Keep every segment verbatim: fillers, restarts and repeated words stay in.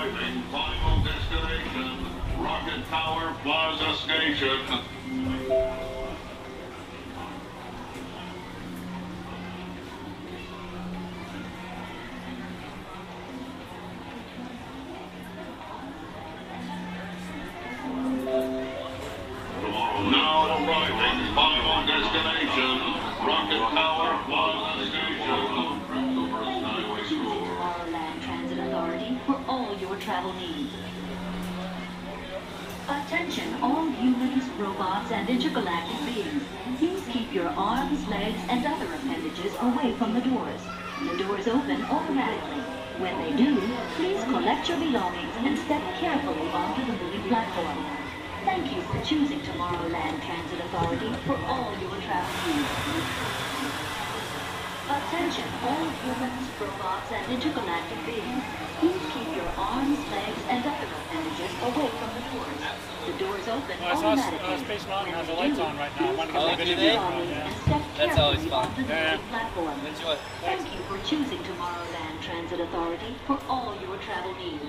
arriving. Final destination, Rocket Tower Plaza Station. Now arriving, final destination, Rocket Tower Plaza Station. Tomorrowland Transit Authority for all your travel needs. Attention, all humans, robots, and intergalactic beings. Please keep your arms, legs, and other appendages away from the doors. The doors open automatically. When they do, please collect your belongings and step carefully onto the moving platform. Thank you for choosing Tomorrowland Transit Authority for all your travel needs. Attention, all humans, robots, and intergalactic beings. Please keep your arms, legs, and other appendages away from the doors. The doors open Well, I saw automatically. uh, Space Mountain has the lights on right now. I want to get Oh, the video do they? going. Yeah. And step That's always carefully fun. onto the Yeah. moving platform. Enjoy. Thank you for choosing Tomorrowland Transit Authority for all your travel needs.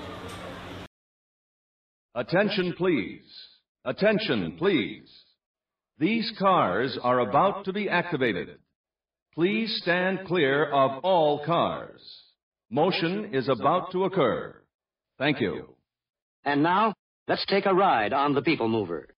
Attention, please. Attention, please. These cars are about to be activated. Please stand clear of all cars. Motion is about to occur. Thank you. And now, let's take a ride on the People Mover.